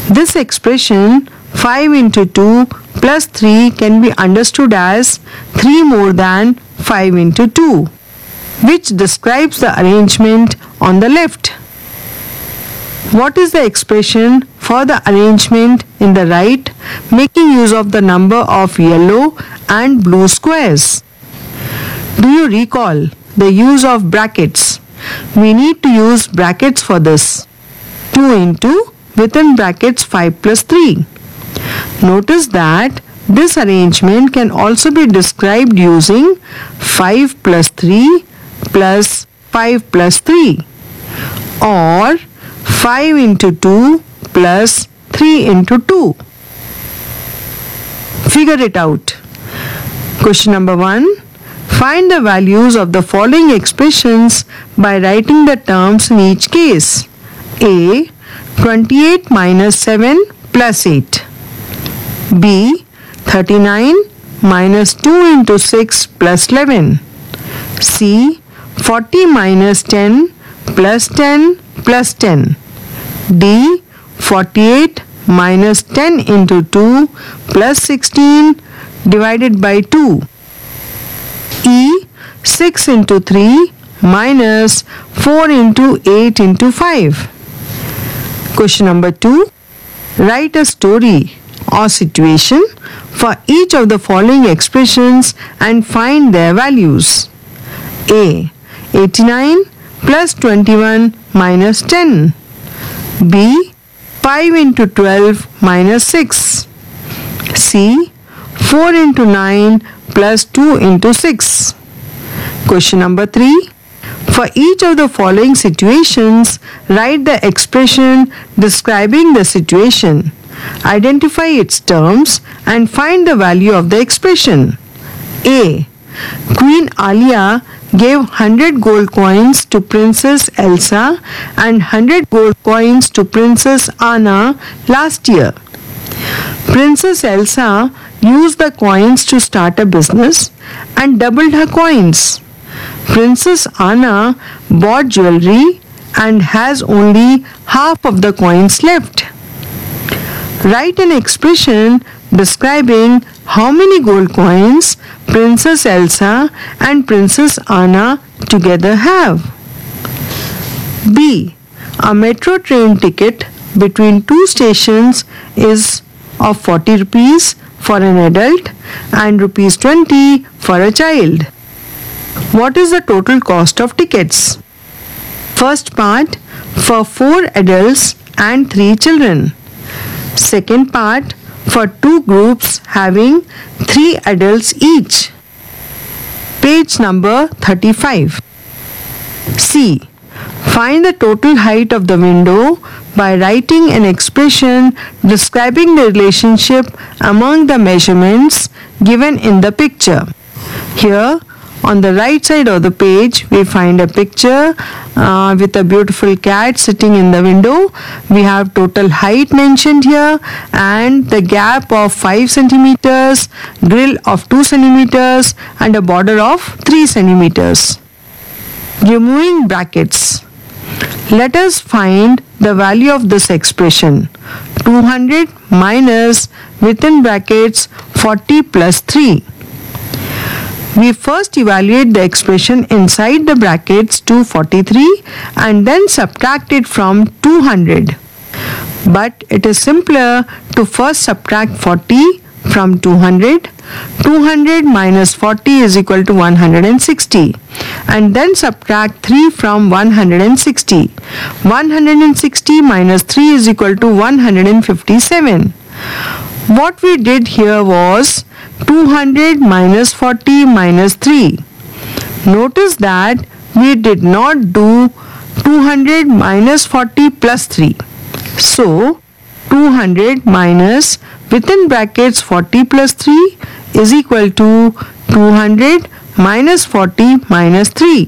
This expression 5 into 2 plus 3 can be understood as 3 more than 5 into 2, which describes the arrangement on the left. What is the expression for the arrangement in the right, making use of the number of yellow and blue squares? Do you recall the use of brackets? We need to use brackets for this. 2 into within brackets 5 plus 3. Notice that this arrangement can also be described using 5 plus 3 plus 5 plus 3 or 5 into 2 plus 3 into 2. Figure it out. Question number 1. Find the values of the following expressions by writing the terms in each case. A. 28 minus 7 plus 8. B. 39 minus 2 into 6 plus 11. C. 40 minus 10 plus 10 plus 10. D. 48 minus 10 into 2 plus 16 divided by 2. E. 6 into 3 minus 4 into 8 into 5. Question number 2. Write a story or situation for each of the following expressions and find their values. A. 89 plus 21 minus 10. B. 5 into 12 minus 6. C. 4 into 9 plus 2 into 6. Question number 3. For each of the following situations, write the expression describing the situation. Identify its terms and find the value of the expression. A. Queen Alia gave 100 gold coins to Princess Elsa and 100 gold coins to Princess Anna last year. Princess Elsa used the coins to start a business and doubled her coins. Princess Anna bought jewelry and has only half of the coins left. Write an expression describing how many gold coins Princess Elsa and Princess Anna together have. B. A metro train ticket between two stations is of 40 rupees for an adult and rupees 20 for a child. What is the total cost of tickets? First part, for 4 adults and 3 children. Second part, for 2 groups having 3 adults each. Page number 35. C. Find the total height of the window by writing an expression describing the relationship among the measurements given in the picture. Here, on the right side of the page, we find a picture with a beautiful cat sitting in the window. We have total height mentioned here and the gap of 5 centimeters, grill of 2 centimeters and a border of 3 centimeters. Removing brackets. Let us find the value of this expression. 200 minus within brackets 40 plus 3. We first evaluate the expression inside the brackets 243 and then subtract it from 200. But it is simpler to first subtract 40 from 200. 200 minus 40 is equal to 160 and then subtract 3 from 160. 160 minus 3 is equal to 157. What we did here was 200 minus 40 minus 3. Notice that we did not do 200 minus 40 plus 3. So, 200 minus within brackets 40 plus 3 is equal to 200 minus 40 minus 3.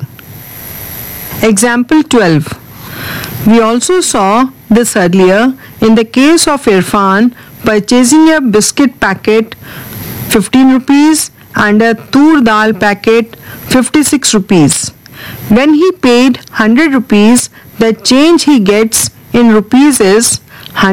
Example 12. We also saw this earlier in the case of Irfan purchasing a biscuit packet 15 rupees and a tur dal packet 56 rupees. When he paid 100 rupees, the change he gets in rupees is